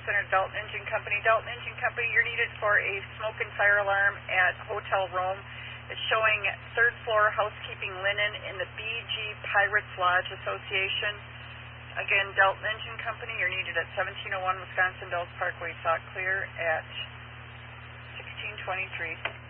Center, Dalton Engine Company. Dalton Engine Company, you're needed for a smoke and fire alarm at Hotel Rome. It's showing third floor housekeeping linen in the BG Pirates Lodge Association. Again, Dalton Engine Company, you're needed at 1701 Wisconsin Dells Parkway, Sauk Clear at 1623.